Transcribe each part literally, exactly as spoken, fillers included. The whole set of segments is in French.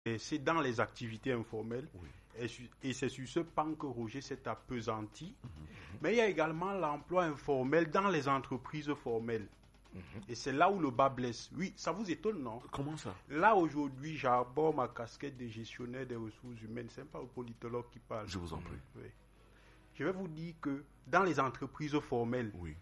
Et c'est dans les activités informelles. Oui. Et, et c'est sur ce pan que Roger s'est appesanti. Mm-hmm. Mais il y a également l'emploi informel dans les entreprises formelles. Mm-hmm. Et c'est là où le bas blesse. Oui, ça vous étonne, non? Comment ça? Là, aujourd'hui, j'arbore ma casquette de gestionnaire des ressources humaines. Ce n'est pas le politologue qui parle. Je vous en prie. Oui. Je vais vous dire que dans les entreprises formelles, oui.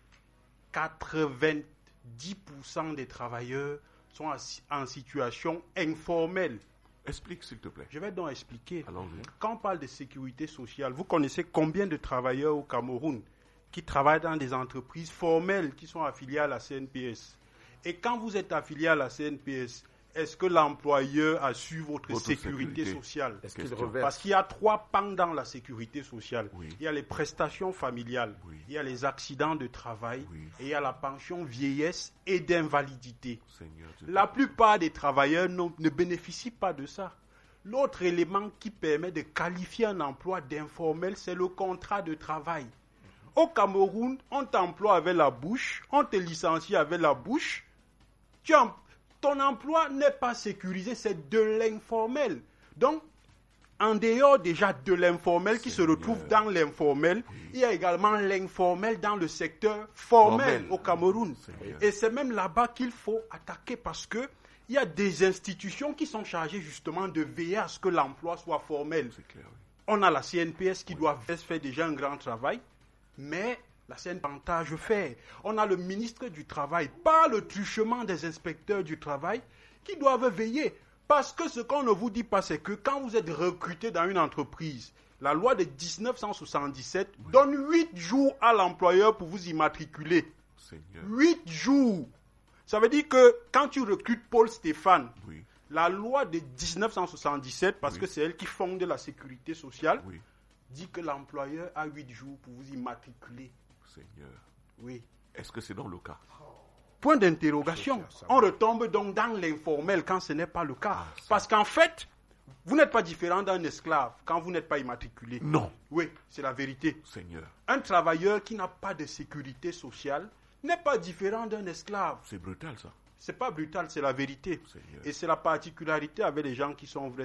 quatre-vingt-dix pour cent des travailleurs sont en situation informelle. Explique, s'il te plaît. Je vais donc expliquer. Allons-y. Quand on parle de sécurité sociale, vous connaissez combien de travailleurs au Cameroun qui travaillent dans des entreprises formelles qui sont affiliées à la C N P S? Et quand vous êtes affilié à la C N P S, est-ce que l'employeur assure votre, votre sécurité, sécurité sociale? Est-ce qu'il reverse? Parce qu'il y a trois pans dans la sécurité sociale. Oui. Il y a les prestations familiales, oui. il y a les accidents de travail, oui. et il y a la pension vieillesse et d'invalidité. Seigneur, la plupart des travailleurs non, ne bénéficient pas de ça. L'autre élément qui permet de qualifier un emploi d'informel, c'est le contrat de travail. Au Cameroun, on t'emploie avec la bouche, on te licencie avec la bouche. Tu en, ton emploi n'est pas sécurisé, c'est de l'informel. Donc, en dehors déjà de l'informel qui se retrouve dans l'informel, oui. il y a également l'informel dans le secteur formel, formel. au Cameroun. Seigneur. Et c'est même là-bas qu'il faut attaquer parce que il y a des institutions qui sont chargées justement de veiller à ce que l'emploi soit formel. C'est clair, oui. On a la C N P S qui oui. doit faire déjà un grand travail, mais la C N P S avantage fait. On a le ministre du Travail, par le truchement des inspecteurs du travail, qui doivent veiller. Parce que ce qu'on ne vous dit pas, c'est que quand vous êtes recruté dans une entreprise, la loi de dix-neuf cent soixante-dix-sept oui. donne huit jours à l'employeur pour vous immatriculer. Seigneur. huit jours. Ça veut dire que quand tu recrutes Paul Stéphane, oui. la loi de dix-neuf cent soixante-dix-sept, parce oui. que c'est elle qui fonde la sécurité sociale, oui. dit que l'employeur a huit jours pour vous immatriculer. Seigneur. Oui. Est-ce que c'est dans le cas? Point d'interrogation. On retombe donc dans l'informel quand ce n'est pas le cas. Ah, parce qu'en fait, vous n'êtes pas différent d'un esclave quand vous n'êtes pas immatriculé. Non. Oui, c'est la vérité. Seigneur. Un travailleur qui n'a pas de sécurité sociale n'est pas différent d'un esclave. C'est brutal, ça. C'est pas brutal, c'est la vérité. Seigneur. Et c'est la particularité avec les gens qui sont vrais